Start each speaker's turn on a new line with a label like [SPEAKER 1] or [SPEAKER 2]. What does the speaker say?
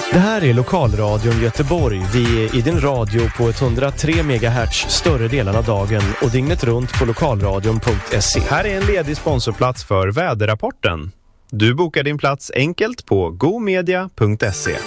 [SPEAKER 1] Det här är Lokalradion Göteborg. Vi är i din radio på 103 MHz större delen av dagen och dygnet runt på lokalradion.se.
[SPEAKER 2] Här är en ledig sponsorplats för väderrapporten. Du bokar din plats enkelt på gomedia.se.